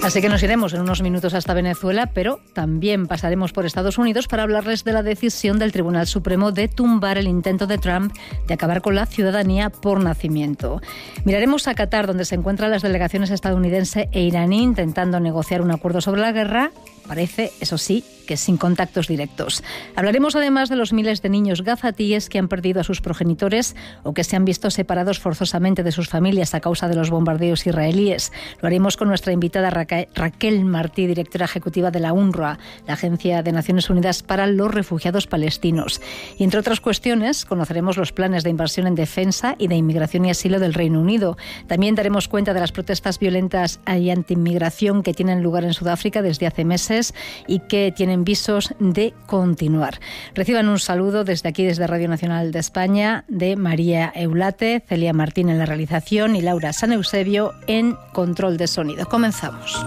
Así que nos iremos en unos minutos hasta Venezuela, pero también pasaremos por Estados Unidos para hablarles de la decisión del Tribunal Supremo de tumbar el intento de Trump de acabar con la ciudadanía por nacimiento. Miraremos a Qatar, donde se encuentran las delegaciones estadounidense e iraní intentando negociar un acuerdo sobre la guerra. Parece, eso sí, que sin contactos directos. Hablaremos además de los miles de niños gazatíes que han perdido a sus progenitores o que se han visto separados forzosamente de sus familias a causa de los bombardeos israelíes. Lo haremos con nuestra invitada Raquel Martí, directora ejecutiva de la UNRWA, la Agencia de Naciones Unidas para los Refugiados Palestinos. Y entre otras cuestiones, conoceremos los planes de inversión en defensa y de inmigración y asilo del Reino Unido. También daremos cuenta de las protestas violentas y antiinmigración que tienen lugar en Sudáfrica desde hace meses y que tienen visos de continuar. Reciban un saludo desde aquí, desde Radio Nacional de España, de María Eulate, Celia Martín en la realización y Laura San Eusebio en control de sonido. Comenzamos.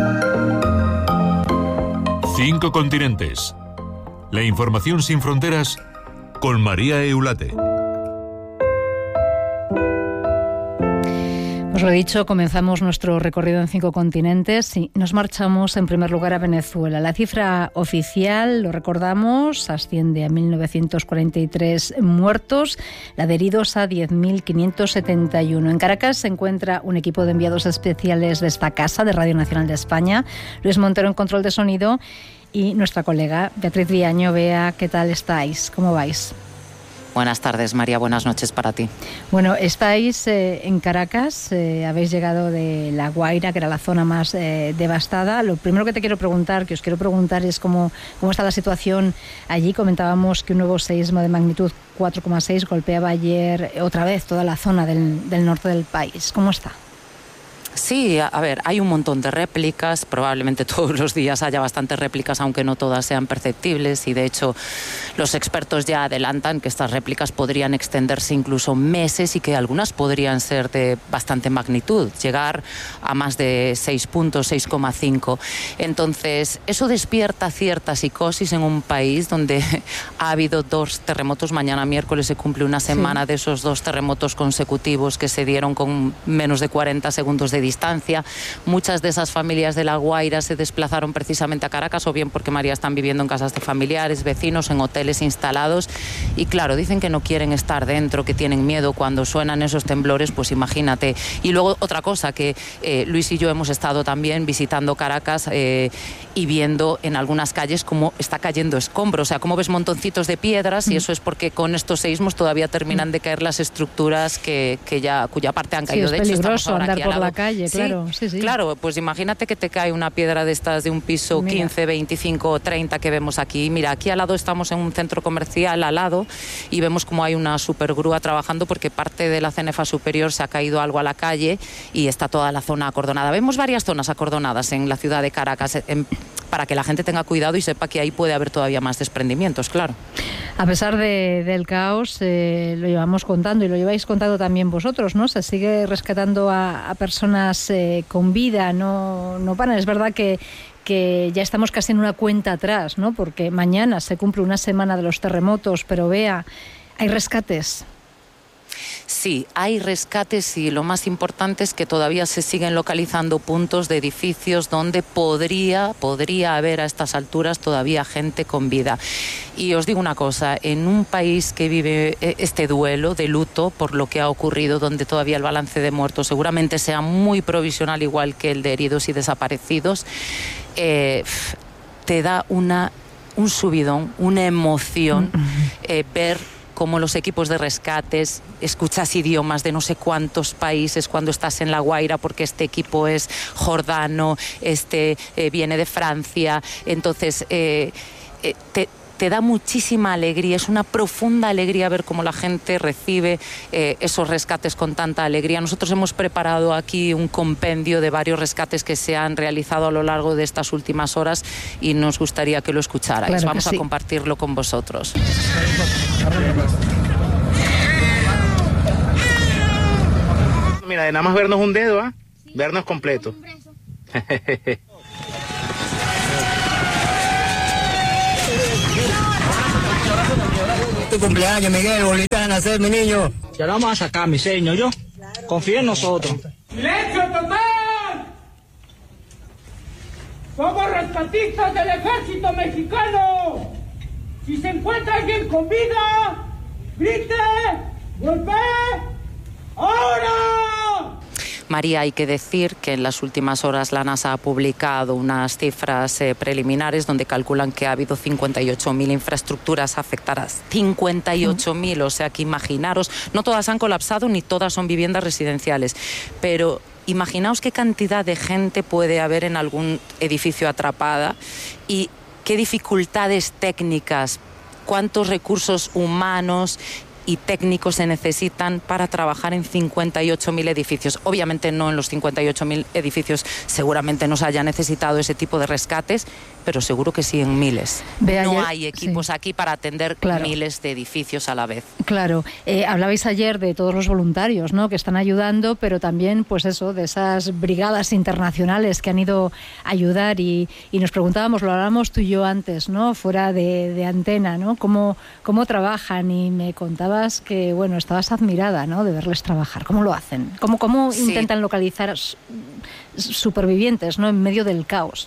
5 continentes. La información sin fronteras con María Eulate. Os lo he dicho, comenzamos nuestro recorrido en 5 continentes y nos marchamos en primer lugar a Venezuela. La cifra oficial, lo recordamos, asciende a 1.943 muertos, la de heridos a 10.571. En Caracas se encuentra un equipo de enviados especiales de esta casa, de Radio Nacional de España, Luis Montero en control de sonido y nuestra colega Beatriz Viaño. Bea, ¿qué tal estáis? ¿Cómo vais? Buenas tardes, María. Buenas noches para ti. Bueno, estáis en Caracas, habéis llegado de La Guaira, que era la zona más devastada. Lo primero que os quiero preguntar es cómo está la situación allí. Comentábamos que un nuevo seísmo de magnitud 4,6 golpeaba ayer otra vez toda la zona del norte del país. ¿Cómo está? Sí, a ver, hay un montón de réplicas, probablemente todos los días haya bastantes réplicas, aunque no todas sean perceptibles, y de hecho los expertos ya adelantan que estas réplicas podrían extenderse incluso meses y que algunas podrían ser de bastante magnitud, llegar a más de 6 puntos, 6,5. Entonces, eso despierta cierta psicosis en un país donde ha habido 2 terremotos. Mañana miércoles se cumple una semana de esos 2 terremotos consecutivos que se dieron con menos de 40 segundos de distancia. Muchas de esas familias de La Guaira se desplazaron precisamente a Caracas, o bien porque, María, están viviendo en casas de familiares, vecinos, en hoteles instalados, y claro, dicen que no quieren estar dentro, que tienen miedo cuando suenan esos temblores, pues imagínate. Y luego otra cosa, que Luis y yo hemos estado también visitando Caracas y viendo en algunas calles cómo está cayendo escombros, o sea, cómo ves montoncitos de piedras, y eso es porque con estos seísmos todavía terminan de caer las estructuras cuya parte han caído. Sí, es de hecho, peligroso andar por la Sí, calle, claro. Sí. Claro, pues imagínate que te cae una piedra de estas de un piso 15, 25 o 30 que vemos aquí. Mira, aquí al lado estamos en un centro comercial al lado y vemos como hay una supergrúa trabajando porque parte de la cenefa superior se ha caído algo a la calle y está toda la zona acordonada. Vemos varias zonas acordonadas en la ciudad de Caracas para que la gente tenga cuidado y sepa que ahí puede haber todavía más desprendimientos, claro. A pesar del caos, lo llevamos contando y lo lleváis contando también vosotros, ¿no? Se sigue rescatando a personas con vida, no paran. Es verdad que ya estamos casi en una cuenta atrás, ¿no? Porque mañana se cumple una semana de los terremotos, pero Bea, hay rescates. Sí, hay rescates y lo más importante es que todavía se siguen localizando puntos de edificios donde podría haber a estas alturas todavía gente con vida. Y os digo una cosa, en un país que vive este duelo de luto por lo que ha ocurrido, donde todavía el balance de muertos seguramente sea muy provisional, igual que el de heridos y desaparecidos, te da un subidón, una emoción ver cómo los equipos de rescates, escuchas idiomas de no sé cuántos países cuando estás en La Guaira, porque este equipo es jordano, viene de Francia, entonces te da muchísima alegría, es una profunda alegría ver cómo la gente recibe esos rescates con tanta alegría. Nosotros hemos preparado aquí un compendio de varios rescates que se han realizado a lo largo de estas últimas horas y nos gustaría que lo escucharais. Claro, vamos a compartirlo con vosotros. Mira, de nada más vernos un dedo, ¿ah? Vernos completo. Tu cumpleaños, Miguel, bolita de nacer, mi niño. Ya lo vamos a sacar, mi señor, yo. Confía en nosotros. ¡Silencio total! rescatistas del ejército mexicano. Si se encuentra alguien con vida, grite, golpee, ahora. María, hay que decir que en las últimas horas la NASA ha publicado unas cifras preliminares donde calculan que ha habido 58.000 infraestructuras afectadas. 58.000, o sea que imaginaros, no todas han colapsado ni todas son viviendas residenciales, pero imaginaos qué cantidad de gente puede haber en algún edificio atrapada y qué dificultades técnicas, cuántos recursos humanos y técnicos se necesitan para trabajar en 58.000 edificios. Obviamente no en los 58.000 edificios seguramente no se haya necesitado ese tipo de rescates, pero seguro que sí en miles. No hay equipos aquí para atender miles de edificios a la vez. Claro. Hablabais ayer de todos los voluntarios, ¿no?, que están ayudando, pero también, pues eso, de esas brigadas internacionales que han ido a ayudar y nos preguntábamos, lo hablábamos tú y yo antes, ¿no?, fuera de antena, ¿no?, cómo trabajan, y me contabas que, bueno, estabas admirada, ¿no?, de verles trabajar. ¿Cómo lo hacen? ¿Cómo intentan localizar supervivientes, ¿no?, en medio del caos?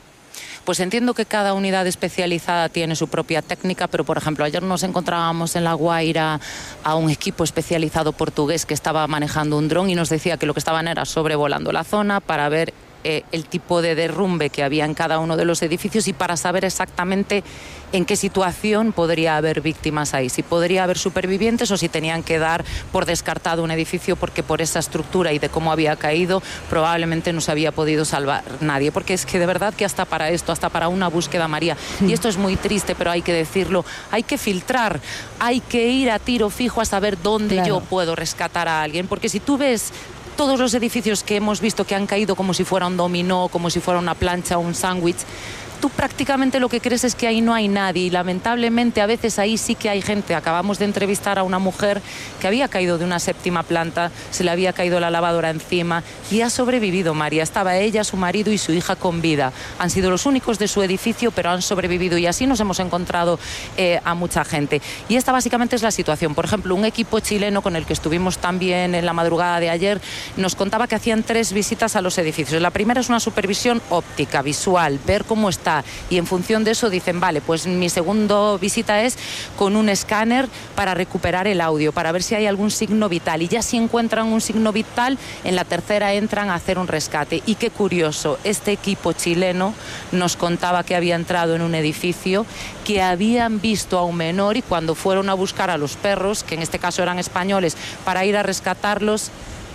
Pues entiendo que cada unidad especializada tiene su propia técnica, pero por ejemplo ayer nos encontrábamos en La Guaira a un equipo especializado portugués que estaba manejando un dron y nos decía que lo que estaban era sobrevolando la zona para ver el tipo de derrumbe que había en cada uno de los edificios y para saber exactamente en qué situación podría haber víctimas ahí, si podría haber supervivientes o si tenían que dar por descartado un edificio porque por esa estructura y de cómo había caído probablemente no se había podido salvar nadie, porque es que de verdad que hasta para esto, hasta para una búsqueda, María, y esto es muy triste, pero hay que decirlo, hay que filtrar, hay que ir a tiro fijo a saber dónde yo puedo rescatar a alguien, porque si tú ves todos los edificios que hemos visto que han caído como si fuera un dominó, como si fuera una plancha o un sándwich, tú prácticamente lo que crees es que ahí no hay nadie y lamentablemente a veces ahí sí que hay gente. Acabamos de entrevistar a una mujer que había caído de una 7ª planta, se le había caído la lavadora encima y ha sobrevivido, María. Estaba ella, su marido y su hija con vida. Han sido los únicos de su edificio, pero han sobrevivido y así nos hemos encontrado a mucha gente. Y esta básicamente es la situación. Por ejemplo, un equipo chileno con el que estuvimos también en la madrugada de ayer nos contaba que hacían 3 visitas a los edificios. La primera es una supervisión óptica, visual, ver cómo está. Y en función de eso dicen, vale, pues mi segunda visita es con un escáner para recuperar el audio, para ver si hay algún signo vital. Y ya si encuentran un signo vital, en la tercera entran a hacer un rescate. Y qué curioso, este equipo chileno nos contaba que había entrado en un edificio, que habían visto a un menor y cuando fueron a buscar a los perros, que en este caso eran españoles, para ir a rescatarlos,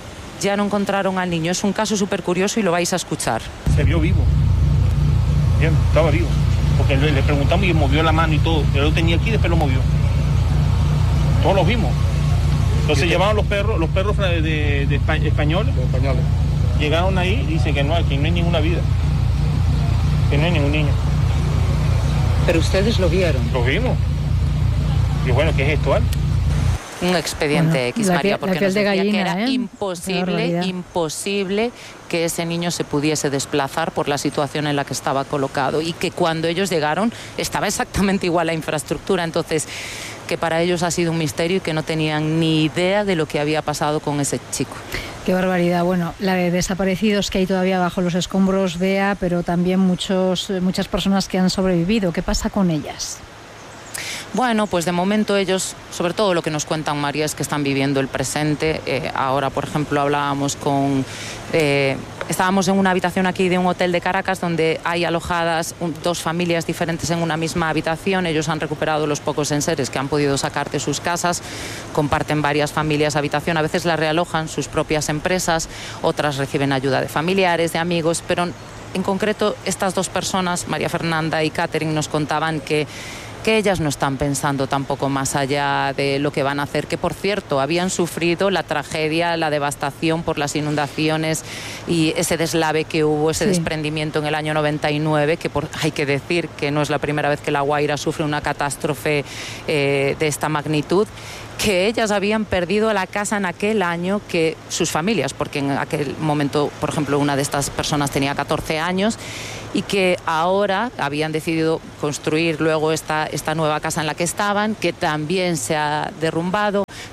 ya no encontraron al niño. Es un caso súper curioso y lo vais a escuchar. Se vio vivo. Bien, estaba vivo, porque le preguntamos y movió la mano y todo, yo lo tenía aquí y después lo movió. Todos los vimos. Entonces llevaron los perros de españoles, llegaron ahí y dicen que no, aquí no hay ninguna vida, que no hay ningún niño. ¿Pero ustedes lo vieron? Lo vimos. Y bueno, ¿qué es esto? Un expediente X, María, porque nos decía que era imposible que ese niño se pudiese desplazar por la situación en la que estaba colocado y que cuando ellos llegaron estaba exactamente igual la infraestructura, entonces que para ellos ha sido un misterio y que no tenían ni idea de lo que había pasado con ese chico. Qué barbaridad. Bueno, la de desaparecidos que hay todavía bajo los escombros, Bea, pero también muchas personas que han sobrevivido. ¿Qué pasa con ellas? Bueno, pues de momento ellos, sobre todo lo que nos cuentan, María, es que están viviendo el presente. Ahora, por ejemplo, estábamos en una habitación aquí de un hotel de Caracas donde hay alojadas 2 familias diferentes en una misma habitación. Ellos han recuperado los pocos enseres que han podido sacar de sus casas, comparten varias familias habitación, a veces las realojan sus propias empresas, otras reciben ayuda de familiares, de amigos, pero en concreto estas 2 personas, María Fernanda y Catherine, nos contaban que ellas no están pensando tampoco más allá de lo que van a hacer, que por cierto habían sufrido la tragedia, la devastación por las inundaciones y ese deslave que hubo, ese desprendimiento en el año 99, que hay que decir que no es la primera vez que La Guaira sufre una catástrofe de esta magnitud, que ellas habían perdido la casa en aquel año, que sus familias, porque en aquel momento, por ejemplo, una de estas personas tenía 14 años y que ahora habían decidido construir luego esta nueva casa en la que estaban, que también se ha derrumbado,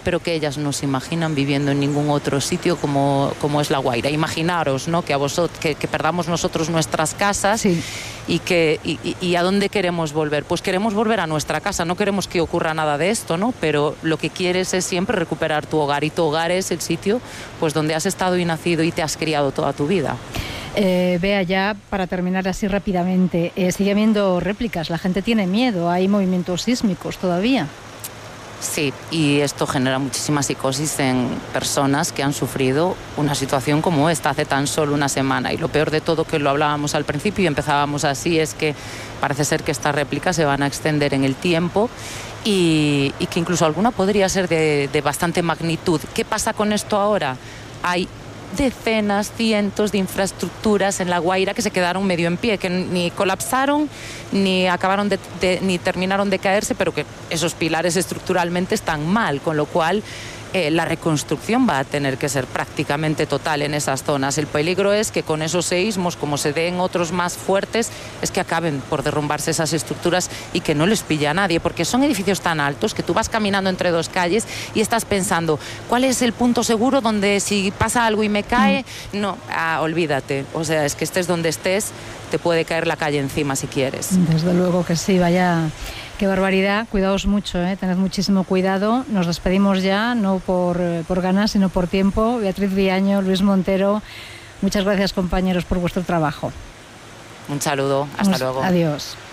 pero que ellas no se imaginan viviendo en ningún otro sitio como es La Guaira. Imaginaros, ¿no?, que perdamos nosotros nuestras casas. Sí. Y a dónde queremos volver. Pues queremos volver a nuestra casa, no queremos que ocurra nada de esto, ¿no? Pero lo que quieres es siempre recuperar tu hogar, y tu hogar es el sitio pues donde has estado y nacido y te has criado toda tu vida. Bea, ya para terminar así rápidamente, sigue habiendo réplicas, la gente tiene miedo, hay movimientos sísmicos todavía. Sí, y esto genera muchísima psicosis en personas que han sufrido una situación como esta hace tan solo una semana. Y lo peor de todo, que lo hablábamos al principio y empezábamos así, es que parece ser que estas réplicas se van a extender en el tiempo y que incluso alguna podría ser de bastante magnitud. ¿Qué pasa con esto ahora? Hay decenas, cientos de infraestructuras en La Guaira que se quedaron medio en pie, que ni colapsaron ni acabaron ni terminaron de caerse, pero que esos pilares estructuralmente están mal, con lo cual la reconstrucción va a tener que ser prácticamente total en esas zonas. El peligro es que con esos seísmos, como se den otros más fuertes, es que acaben por derrumbarse esas estructuras y que no les pilla a nadie, porque son edificios tan altos que tú vas caminando entre dos calles y estás pensando, ¿cuál es el punto seguro donde si pasa algo y me cae? No, olvídate. O sea, es que estés donde estés, te puede caer la calle encima si quieres. Desde luego que sí, vaya... Qué barbaridad, cuidaos mucho, tened muchísimo cuidado. Nos despedimos ya, no por ganas, sino por tiempo. Beatriz Viaño, Luis Montero, muchas gracias, compañeros, por vuestro trabajo. Un saludo, hasta luego. Adiós.